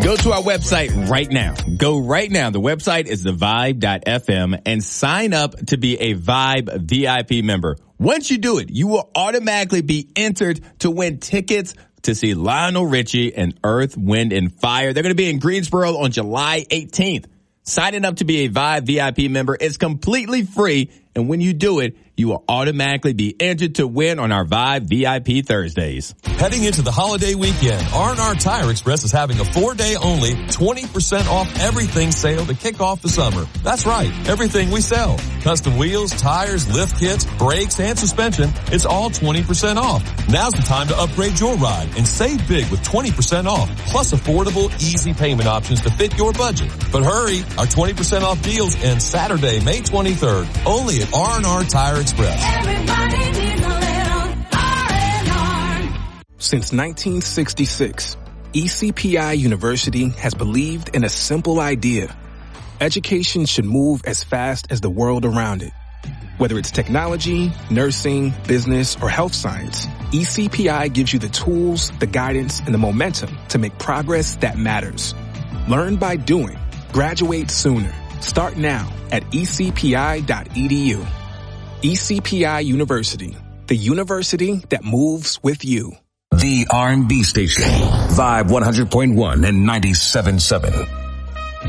Go to our website right now. Go right now. The website is thevibe.fm and sign up to be a Vibe VIP member. Once you do it, you will automatically be entered to win tickets to see Lionel Richie and Earth, Wind, and Fire. They're going to be in Greensboro on July 18th. Signing up to be a Vibe VIP member is completely free, and when you do it, you will automatically be entered to win on our Vibe VIP Thursdays. Heading into the holiday weekend, R&R Tire Express is having a 4-day only 20% off everything sale to kick off the summer. That's right, everything we sell. Custom wheels, tires, lift kits, brakes, and suspension, it's all 20% off. Now's the time to upgrade your ride and save big with 20% off, plus affordable, easy payment options to fit your budget. But hurry, our 20% off deals end Saturday, May 23rd, only at R&R Tire Express. Everybody needs a little R&R. Since 1966, ECPI University has believed in a simple idea. Education should move as fast as the world around it. Whether it's technology, nursing, business, or health science, ECPI gives you the tools, the guidance, and the momentum to make progress that matters. Learn by doing. Graduate sooner. Start now at ecpi.edu. ECPI University, the university that moves with you. The R&B station, Vibe 100.1 and 97.7.